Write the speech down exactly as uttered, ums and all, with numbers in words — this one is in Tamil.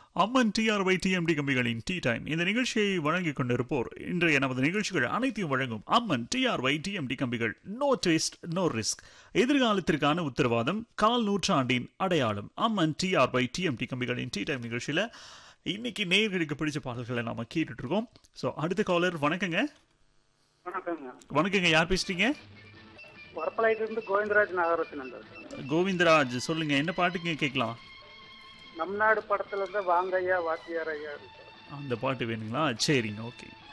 அம்மன் டிஆர்ஒய் டிஎம்டி கம்பிகளின் டீ டைம். இந்த நிகழ்ச்சியை வழங்கிக் கொண்டிருப்போர் இன்றைய நமது நிகழ்ச்சிகள் அனைத்தையும் வழங்கும் அம்மன் டிஆர்ஒய் டிஎம்டி கம்பிகள். நோ டேஸ்ட் நோ ரிஸ்க், எதிர்காலத்திற்கான உத்தரவாதம், கால் நூற்றாண்டின் அடையாளம். அம்மன் டிஆர்ஒய் டிஎம்டி கம்பிகளின் டீ டைம் நிகழ்ச்சியில இன்னைக்கு நேயர்களுக்கு பிடிச்ச பாடல்களை நாம கேட்டுட்டு இருக்கோம். ஸோ அடுத்த காலர் வணக்கங்க. வணக்கங்க. வணக்கங்க, யார் பேசுறீங்க? வரப்பளையிலிருந்து கோவிந்தராஜ் நாகரத்னன். கோவிந்தராஜ், சொல்லுங்க, என்ன பாட்டுங்க கேட்கலாம்? நம் நாடு படத்துல இருந்து வாங்கையா வாத்தியார் ஐயா. அந்த பாட்டு வேணுங்களா? சரிங்க, ஓகே.